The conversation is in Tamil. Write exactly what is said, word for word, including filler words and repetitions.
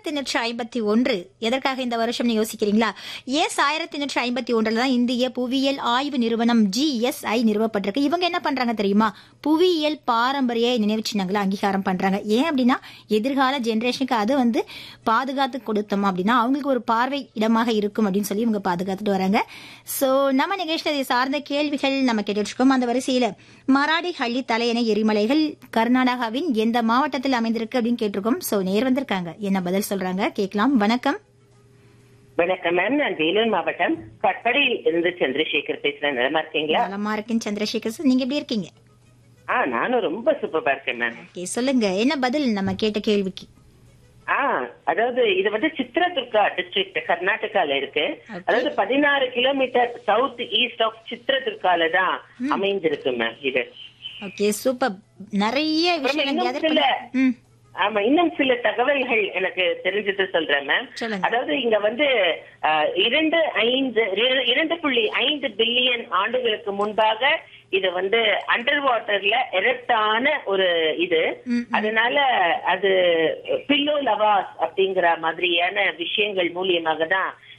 ஆயிரத்தி எண்ணூற்றி ஐம்பத்தி ஒன்று எதற்காக இந்த வருஷம் யோசிக்கிறீங்களா? எஸ் ஆயிரத்தி எண்ணூற்றி ஐம்பத்தி ஒன்றுல தான் இந்திய புவியியல் ஆய்வு நிறுவனம் ஜிஎஸ்ஐ நிறுவப்பட்டிருக்கு. இவங்க என்ன பண்றாங்க தெரியுமா? புவியியல் பாரம்பரிய நினைவு சின்னங்களை அங்கீகாரம் பண்றாங்க. ஏன் அப்படின்னா எதிர்கால ஜெனரேஷனுக்கு அது வந்து பாதுகாத்து கொடுத்தோம் அப்படின்னா அவங்களுக்கு ஒரு பார்வை இடமாக இருக்கும் அப்படின்னு சொல்லி இவங்க பாதுகாத்துட்டு வராங்க. சோ நம்ம நிகழ்ச்சியில் இதை சார்ந்த கேள்விகள் நம்ம கேட்டுட்டு இருக்கோம். அந்த வரிசையில மராடிஹள்ளி தலையணை எரிமலைகள் கர்நாடகாவின் எந்த மாவட்டத்தில் அமைந்திருக்கு அப்படின்னு கேட்டிருக்கோம். சோ நேர் வந்திருக்காங்க, என்ன பதில் சொல்றாங்க கேட்கலாம். வணக்கம். வணக்கம் மேம், நான் வேலூர் மாவட்டம் கட்படியில் இருந்து சந்திரசேகர் பேசுறேன். நலமா இருக்கீங்களா? நலமா இருக்கேன் சந்திரசேகர் சார், நீங்க எப்படி இருக்கீங்க? ஆ நானும் ரொம்ப சூப்பரா இருக்கேன் மேம். ஓகே, சொல்லுங்க என்ன பதில் நம்ம கேட்ட கேள்விக்கு? ஆ அதாவது இது வந்து சித்ரதுர்கா டிஸ்ட்ரிக்ட் கர்நாடகால இருக்கு. அதாவது பதினாறு கிலோமீட்டர் சவுத் ஈஸ்ட் ஆஃப் சித்ரதுர்கால தான் அமைந்திருக்கு மேம் இது. Okay, super. நிறைய விஷயம். ஆமா, இன்னும் சில தகவல்கள் எனக்கு தெரிஞ்சது சொல்றேன் மேம். அதாவது இங்க வந்து இரண்டு ஐந்து இரண்டு புள்ளி ஐந்து பில்லியன் ஆண்டுகளுக்கு முன்பாக இது வந்து அண்டர் வாட்டர்ல எரப்டான ஒரு இது. அதனால அது பில்லோ லவாஸ் அப்படிங்கிற மாதிரியான விஷயங்கள் மூலியமாக தான்